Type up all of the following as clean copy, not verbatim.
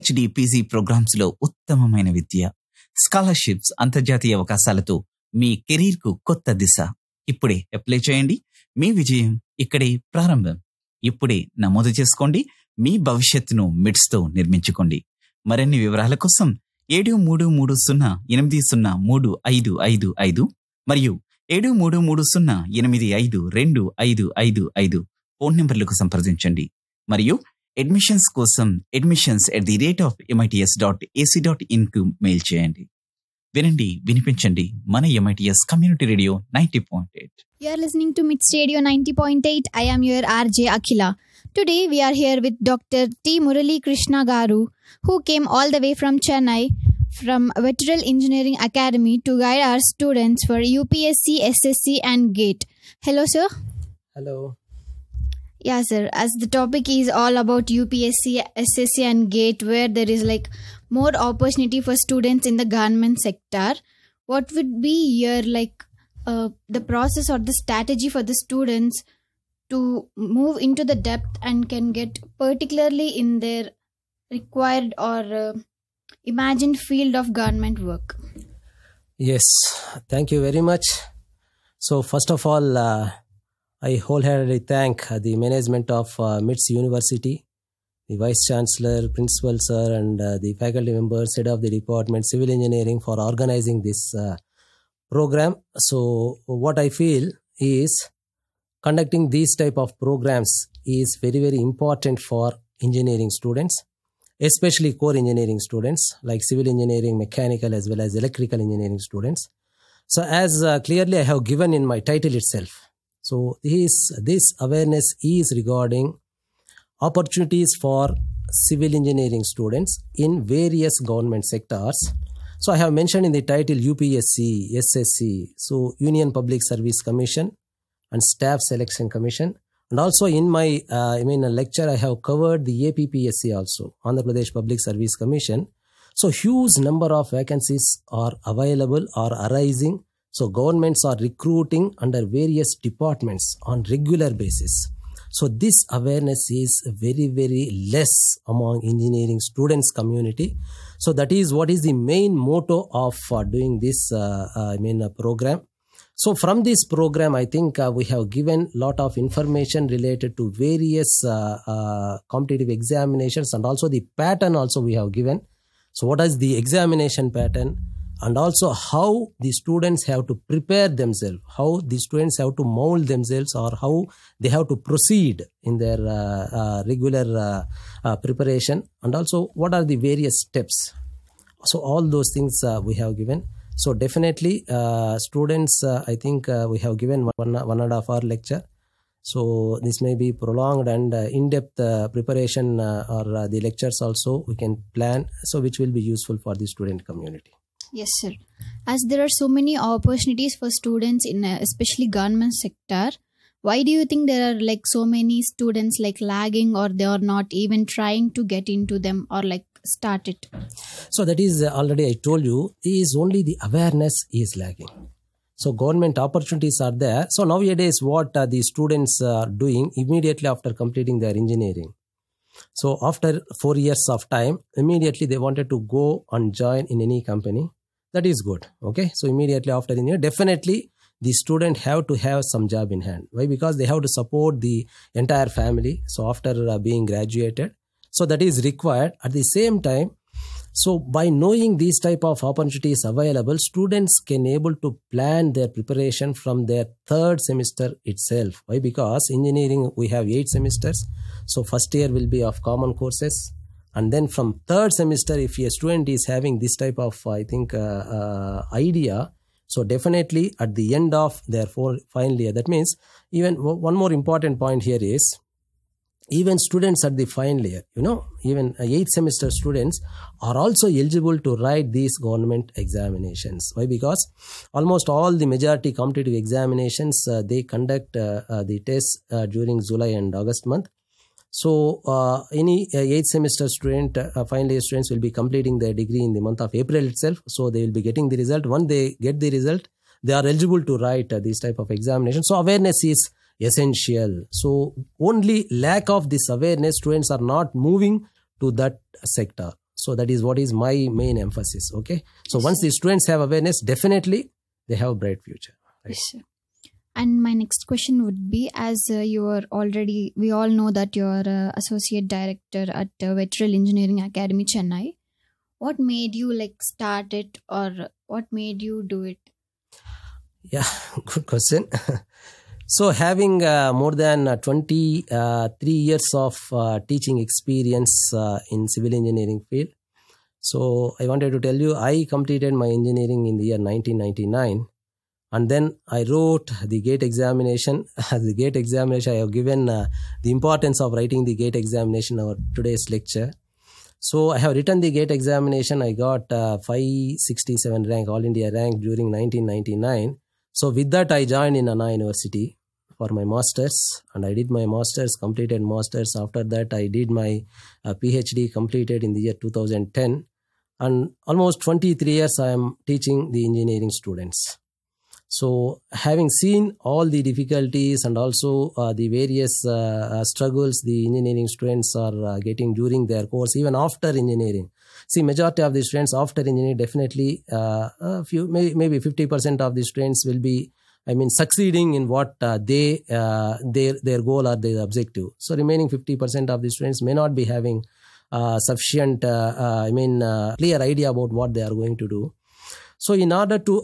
PhD, PG programmes లో ఉత్తమమైన విద్య, scholarships, అంతర్జాతీయ అవకాశాలతో మీ కెరీర్ కు కొత్త దిశ. ఇప్పుడే అప్లై చేయండి. మీ విజయం ఇక్కడే ప్రారంభం. ఇప్పుడే నమోదు చేసుకోండి. మీ భవిష్యత్తును మిడ్స్ తో నిర్మించుకోండి. మరిన్ని వివరాల కోసం 7330803555 మరియు 7330852255 ఫోన్ నంబర్లకు సంప్రదించండి. మరియు అడ్మిషన్స్ కోసం admissions@MITS.ac.in కు మెయిల్ చేయండి. వినండి, వినిపించండి. మన MITS community radio 90.8. You are listening to Mits Radio 90.8. I am your RJ Akhila. Today we are here with Dr. T. Murali Krishna Garu, who came all the way from Chennai from Veteran Engineering Academy to guide our students for UPSC, SSC and GATE. Hello, sir. Hello. Yeah, sir. As the topic is all about UPSC, SSC and GATE, where there is like more opportunity for students in the government sector, what would be your the process or the strategy for the students to move into the depth and can get particularly in their required or imagined field of government work? Yes, thank you very much. So first of all, I wholeheartedly thank the management of MITS University, the Vice Chancellor, Principal Sir and the faculty members, Head of the Department, Civil Engineering for organizing this program. So what I feel is conducting these type of programs is very, very important for engineering students, especially core engineering students like civil engineering, mechanical as well as electrical engineering students. So as clearly I have given in my title itself. So this awareness is regarding opportunities for civil engineering students in various government sectors. So I have mentioned in the title UPSC, SSC, so Union Public Service Commission and Staff Selection Commission. And also in my lecture, I have covered the APPSC also, Andhra Pradesh Public Service Commission. So huge number of vacancies are available or arising. So governments are recruiting under various departments on regular basis. So this awareness is very, very less among engineering students community. So that is what is the main motto of doing this program. So from this program, I think we have given lot of information related to various competitive examinations and also the pattern also we have given. So what is the examination pattern and also how the students have to prepare themselves, how the students have to mold themselves or how they have to proceed in their regular preparation and also what are the various steps. So all those things we have given. So definitely students, I think we have given one and a half hour lecture. So this may be prolonged and in-depth preparation or the lectures also we can plan, so which will be useful for the student community. Yes, sir. As there are so many opportunities for students in especially government sector, why do you think there are so many students lagging or they are not even trying to get into them or start it? So that is already I told you is only the awareness is lagging. So government opportunities are there. So nowadays what the students are doing immediately after completing their engineering. So after 4 years of time, immediately they wanted to go and join in any company. That is good. Okay. So immediately after engineering, definitely the student have to have some job in hand. Why? Because they have to support the entire family. So after being graduated, so that is required. At the same time, so by knowing these type of opportunities available, students can able to plan their preparation from their third semester itself. Why? Because engineering we have 8 semesters. So first year will be of common courses. And then from third semester, if a student is having this type of, idea, so definitely at the end of their final year, that means even one more important point here is, even students at the final year, even 8th semester students are also eligible to write these government examinations. Why? Because almost all the majority competitive examinations, they conduct the tests during July and August month. So any 8th semester student, final year students will be completing their degree in the month of April itself. So they will be getting the result. Once they get the result, they are eligible to write this type of examination. So awareness is essential. So only lack of this awareness, students are not moving to that sector. So that is what is my main emphasis. Okay. So once the students have awareness, definitely they have a bright future. Right? Yes, sir. And my next question would be, as you are already, we all know that you are associate director at Veteran Engineering Academy, Chennai. What made you start it, or what made you do it? Yeah, good question. So having more than 23 years of teaching experience in civil engineering field. So I wanted to tell you, I completed my engineering in the year 1999. And then I wrote the GATE examination. The GATE examination, I have given the importance of writing the GATE examination in our today's lecture. So I have written the GATE examination. I got 567 rank, All India rank during 1999. So with that, I joined in Anna University for my masters, and I did my masters, completed masters. After that, I did my PhD, completed in the year 2010. And almost 23 years, I am teaching the engineering students. So having seen all the difficulties and also the various struggles the engineering students are getting during their course, even after engineering. See, majority of the students after engineering, definitely a few, maybe 50% of the students will be, succeeding in what their goal or their objective. So remaining 50% of the students may not be having sufficient, clear idea about what they are going to do. So in order to,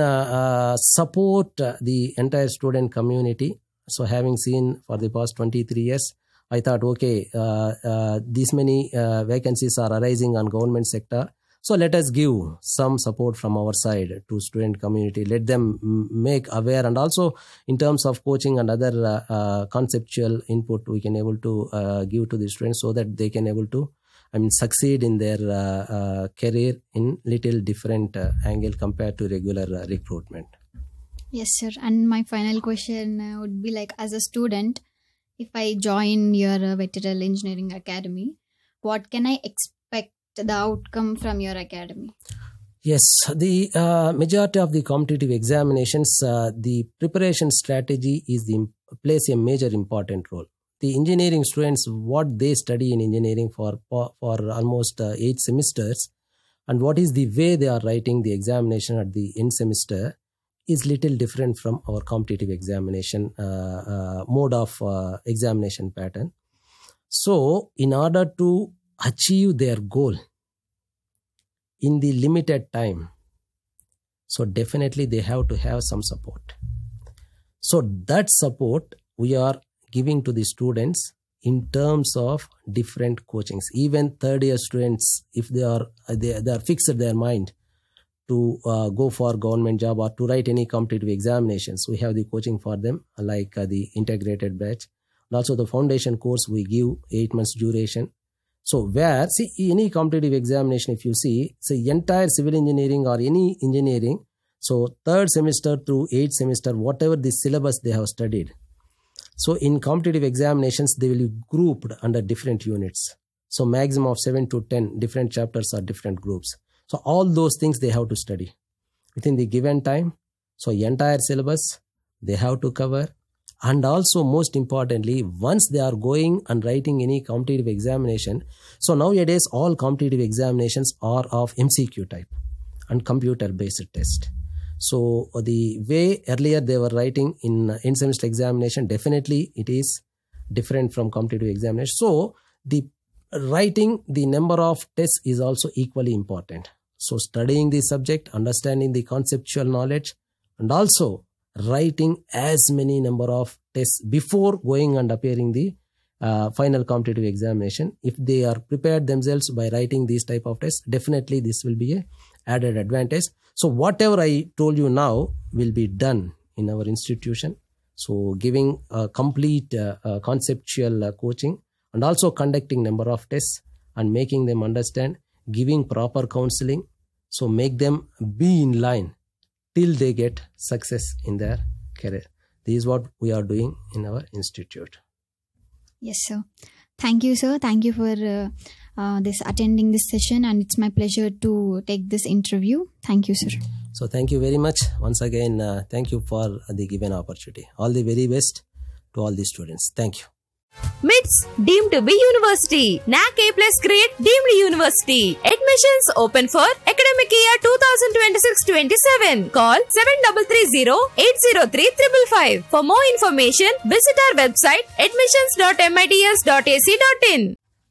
support the entire student community, so having seen for the past 23 years, I thought, okay, these many vacancies are arising on government sector. So let us give some support from our side to student community. Let them make aware, and also in terms of coaching and other conceptual input, we can able to give to the students so that they can able to succeed in their career in little different angle compared to regular recruitment. Yes, sir. And my final question would be as a student, if I join your Veteran Engineering Academy, what can I expect the outcome from your academy? Yes, the majority of the competitive examinations, the preparation strategy plays a major important role. The engineering students, what they study in engineering for almost 8 semesters, and what is the way they are writing the examination at the end semester is little different from our competitive examination mode of examination pattern. So in order to achieve their goal in the limited time, so definitely they have to have some support. So that support we are giving to the students in terms of different coachings. Even third year students, if they are fixed their mind to go for government job or to write any competitive examinations, we have the coaching for them, like the integrated batch. And also the foundation course we give 8 months duration. So where, see, any competitive examination, if you see, say entire civil engineering or any engineering, so 3rd semester through 8th semester, whatever the syllabus they have studied. So in competitive examinations, they will be grouped under different units. So maximum of 7 to 10 different chapters or different groups. So all those things they have to study within the given time. So entire syllabus they have to cover. And also most importantly, once they are going and writing any competitive examination, so nowadays all competitive examinations are of MCQ type and computer based test. So the way earlier they were writing in end semester examination, definitely it is different from competitive examination. So the writing the number of tests is also equally important. So studying the subject, understanding the conceptual knowledge, and also writing as many number of tests before going and appearing the final competitive examination. If they are prepared themselves by writing these type of tests, definitely this will be a added advantage. So whatever I told you now will be done in our institution. So giving a complete conceptual coaching and also conducting number of tests and making them understand, giving proper counseling. So make them be in line till they get success in their career. This is what we are doing in our institute. Yes, sir. Thank you, sir. Thank you for attending this session, and it's my pleasure to take this interview. Thank you, sir. So thank you very much. Once again, thank you for the given opportunity. All the very best to all the students. Thank you. MITS deemed to be university. NAC A+ grade deemed university. Admissions open for academic year 2026-27. Call 7330-803-555. For more information, visit our website admissions.mits.ac.in.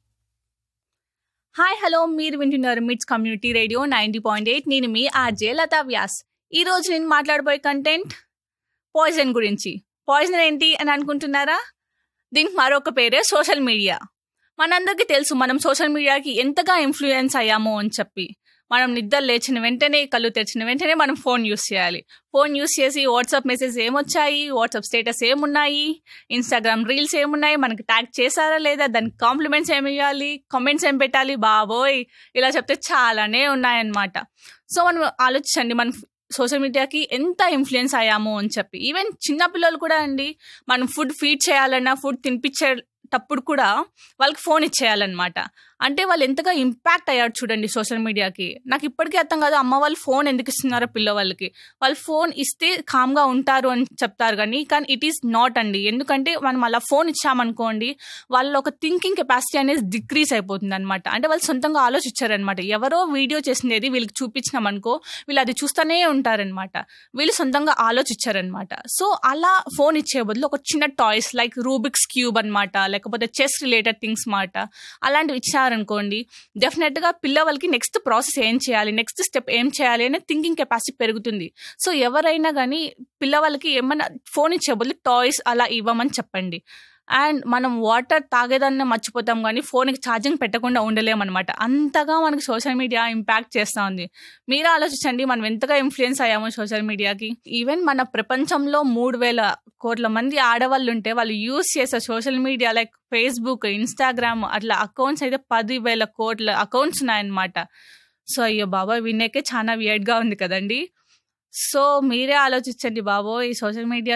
Hi hello, మీరు వింటున్నారు మిట్స్ community radio 90.8. నేను మీ RJ Lata Vyas. ఈరోజు నేను మాట్లాడబోయే content poison గురించి. Poison ఏంటి అని అనుకుంటున్నారా? దీనికి మరొక పేరే సోషల్ మీడియా. మనందరికీ తెలుసు మనం సోషల్ మీడియాకి ఎంతగా ఇన్ఫ్లుయెన్స్ అయ్యామో అని చెప్పి. మనం నిద్ర లేచిన వెంటనే, కళ్ళు తెరిచిన వెంటనే మనం ఫోన్ యూస్ చేయాలి. ఫోన్ యూస్ చేసి వాట్సాప్ మెసేజ్ ఏమొచ్చాయి, వాట్సాప్ స్టేటస్ ఏమున్నాయి, ఇన్స్టాగ్రామ్ రీల్స్ ఏమున్నాయి, మనకి ట్యాగ్ చేశారా లేదా, దానికి కాంప్లిమెంట్స్ ఏమి ఇవ్వాలి, కామెంట్స్ ఏం పెట్టాలి, బాబోయ్ ఇలా చెప్తే చాలానే ఉన్నాయన్నమాట. సో మనం ఆలోచించండి, మనం సోషల్ మీడియాకి ఎంత ఇన్ఫ్లుయెన్స్ అయ్యాము అని చెప్పి. ఈవెన్ చిన్నపిల్లలు కూడా అండి, మనం ఫుడ్ ఫీడ్ చేయాలన్నా, ఫుడ్ తినిపించేటప్పుడు కూడా వాళ్ళకి ఫోన్ ఇచ్చేయాలన్నమాట. అంటే వాళ్ళు ఎంతగా ఇంపాక్ట్ అయ్యారు చూడండి సోషల్ మీడియాకి. నాకు ఇప్పటికీ అర్థం కాదు, అమ్మ వాళ్ళు ఫోన్ ఎందుకు ఇస్తున్నారో పిల్లవాళ్ళకి. వాళ్ళు ఫోన్ ఇస్తే కామ్గా ఉంటారు అని చెప్తారు, కానీ ఇట్ ఈస్ నాట్ అండి. ఎందుకంటే మనం అలా ఫోన్ ఇచ్చామనుకోండి, వాళ్ళ ఒక థింకింగ్ కెపాసిటీ అనేది డిక్రీజ్ అయిపోతుంది అనమాట. అంటే వాళ్ళు సొంతంగా ఆలోచించారనమాట. ఎవరో వీడియో చేసింది వీళ్ళకి చూపించినామనుకో, వీళ్ళు అది చూస్తూనే ఉంటారనమాట. వీళ్ళు సొంతంగా ఆలోచించారనమాట. సో అలా ఫోన్ ఇచ్చే బదులు ఒక చిన్న టాయ్స్ లైక్ రూబిక్స్ క్యూబ్ అనమాట, లేకపోతే చెస్ రిలేటెడ్ థింగ్స్ మాట, అలాంటివి ఇచ్చారనుకోండి, డెఫినెట్గా పిల్లవాళ్ళకి నెక్స్ట్ ప్రాసెస్ ఏం చేయాలి, నెక్స్ట్ స్టెప్ ఏం చేయాలి అనే థింకింగ్ కెపాసిటీ పెరుగుతుంది. సో ఎవరైనా కానీ పిల్లవాళ్ళకి ఏమన్నా ఫోన్ ఇచ్చే బదులు టాయ్స్ అలా ఇవ్వమని చెప్పండి. అండ్ మనం వాటర్ తాగేదాన్ని మర్చిపోతాం, కానీ ఫోన్కి ఛార్జింగ్ పెట్టకుండా ఉండలేమన్నమాట. అంతగా మనకి సోషల్ మీడియా ఇంపాక్ట్ చేస్తూ ఉంది. మీరు ఆలోచించండి, మనం ఎంతగా ఇన్ఫ్లుయెన్స్ అయ్యామో సోషల్ మీడియాకి. ఈవెన్ మన ప్రపంచంలో 3,000 కోట్ల మంది ఆడవాళ్ళు ఉంటే వాళ్ళు యూజ్ చేసే social media like Facebook, Instagram అట్లా అకౌంట్స్ అయితే 10,000 కోట్ల అకౌంట్స్ ఉన్నాయన్నమాట. సో అయ్యో బాబా, వినేకే చాలా వియర్డ్గా ఉంది కదండి. సో మీరే ఆలోచించండి బాబో, ఈ social media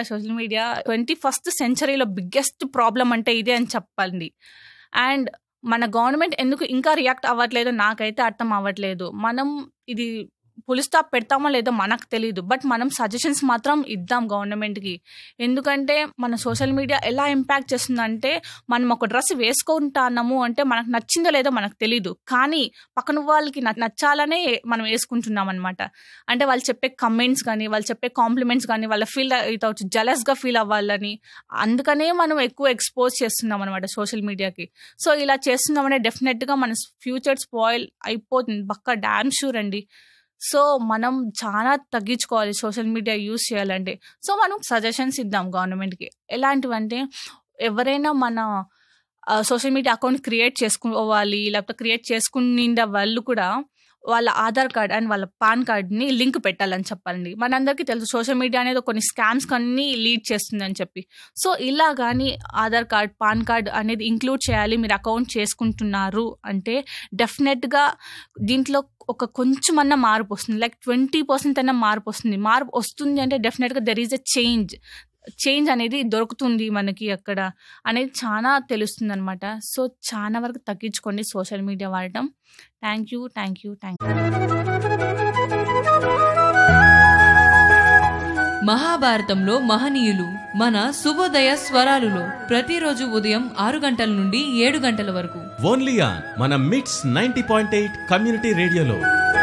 21st సెంచరీలో biggest problem అంటే ఇదే అని చెప్పండి. అండ్ మన గవర్నమెంట్ ఎందుకు ఇంకా రియాక్ట్ అవ్వట్లేదో నాకైతే అర్థం అవ్వట్లేదు. మనం ఇది ఫుల్ స్టాప్ పెడతామో లేదో మనకు తెలియదు, బట్ మనం సజెషన్స్ మాత్రం ఇద్దాం గవర్నమెంట్కి. ఎందుకంటే మన సోషల్ మీడియా ఎలా ఇంపాక్ట్ చేస్తుందంటే, మనం ఒక డ్రెస్ వేసుకుంటున్నాము అంటే మనకు నచ్చిందో లేదో మనకు తెలీదు, కానీ పక్కన వాళ్ళకి నచ్చాలనే మనం వేసుకుంటున్నాం అనమాట. అంటే వాళ్ళు చెప్పే కమెంట్స్ కానీ, వాళ్ళు చెప్పే కాంప్లిమెంట్స్ కానీ వాళ్ళ ఫీల్ అవుతావచ్చు, జలస్గా ఫీల్ అవ్వాలని. అందుకనే మనం ఎక్కువ ఎక్స్పోజ్ చేస్తున్నాం అనమాట సోషల్ మీడియాకి. సో ఇలా చేస్తున్నామంటే డెఫినెట్గా మన ఫ్యూచర్ స్పాయిల్ అయిపోతుంది, పక్కా డామ్ షూర్ అండి. సో మనం చాలా తగ్గించుకోవాలి సోషల్ మీడియా యూజ్ చేయాలంటే. సో మనం సజెషన్స్ ఇద్దాం గవర్నమెంట్కి. ఎలాంటివంటే, ఎవరైనా మన సోషల్ మీడియా అకౌంట్ క్రియేట్ చేసుకోవాలి, లేకపోతే క్రియేట్ చేసుకున్న వాళ్ళు కూడా వాళ్ళ ఆధార్ కార్డ్ అండ్ వాళ్ళ పాన్ కార్డ్ని లింక్ పెట్టాలని చెప్పండి. మనందరికీ తెలుసు సోషల్ మీడియా అనేది కొన్ని స్కామ్స్ కన్నీ లీడ్ చేస్తుందని చెప్పి. సో ఇలా కానీ ఆధార్ కార్డ్, పాన్ కార్డ్ అనేది ఇంక్లూడ్ చేయాలి మీరు అకౌంట్ చేసుకుంటున్నారు అంటే. డెఫినెట్గా దీంట్లో ఒక కొంచెమన్నా మార్పు వస్తుంది, లైక్ 20% అన్న మార్పు వస్తుంది. మార్పు వస్తుంది అంటే డెఫినెట్గా దెర్ ఈజ్ ఎ చేంజ్ అనేది దొరుకుతుంది మనకి అక్కడ అనేది చాలా తెలుస్తుంది అనమాట. సో చాలా వరకు తగ్గించుకోండి సోషల్ మీడియా వాడటం. Thank you. మహాభారతంలో మహనీయులు మన శుభోదయ స్వరాలులో ప్రతిరోజు ఉదయం 6 గంటల నుండి 7 గంటల వరకు ఓన్లీ ఆన్ మన మిట్స్ 90.8 కమ్యూనిటీ రేడియోలో.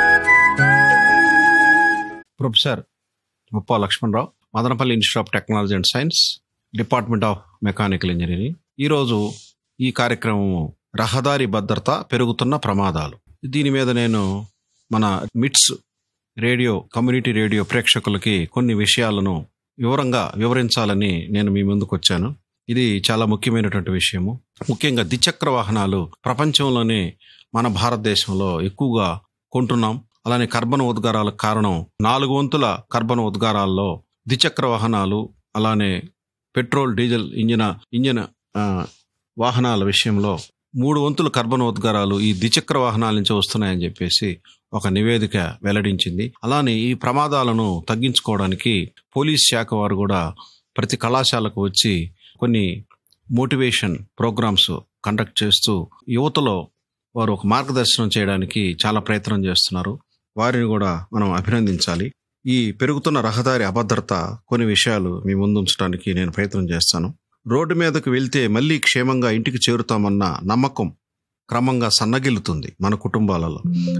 Professor Muppa Lakshmanarao, Madanapalle institute of technology and science, department of mechanical engineering. ఈరోజు ఈ కార్యక్రమం రహదారి భద్రత, పెరుగుతున్న ప్రమాదాలు, దీని మీద నేను మన మిట్స్ రేడియో కమ్యూనిటీ రేడియో ప్రేక్షకులకి కొన్ని విషయాలను వివరించాలని నేను మీ ముందుకు వచ్చాను. ఇది చాలా ముఖ్యమైనటువంటి విషయము. ముఖ్యంగా ద్విచక్ర వాహనాలు ప్రపంచంలోనే మన భారతదేశంలో ఎక్కువగా కొంటున్నాం. అలానే కర్బన ఉద్గారాలకు కారణం 4 వంతుల కర్బన ఉద్గారాల్లో ద్విచక్ర వాహనాలు, అలానే పెట్రోల్, డీజిల్ ఇంజిన్ వాహనాల విషయంలో 3 వంతుల కర్బన ఉద్గారాలు ఈ ద్విచక్ర వాహనాల నుంచి వస్తున్నాయని చెప్పేసి ఒక నివేదిక వెల్లడించింది. అలానే ఈ ప్రమాదాలను తగ్గించుకోవడానికి పోలీస్ శాఖ వారు కూడా ప్రతి కళాశాలకు వచ్చి కొన్ని మోటివేషన్ ప్రోగ్రామ్స్ కండక్ట్ చేస్తూ యువతలో వారు ఒక మార్గదర్శనం చేయడానికి చాలా ప్రయత్నం చేస్తున్నారు. వారిని కూడా మనం అభినందించాలి. ఈ పెరుగుతున్న రహదారి అభద్రత కొన్ని విషయాలు మీ ముందు ఉంచడానికి నేను ప్రయత్నం చేస్తాను. రోడ్డు మీదకు వెళ్తే మళ్ళీ క్షేమంగా ఇంటికి చేరుతామన్న నమ్మకం క్రమంగా సన్నగిల్లుతుంది మన కుటుంబాలలో.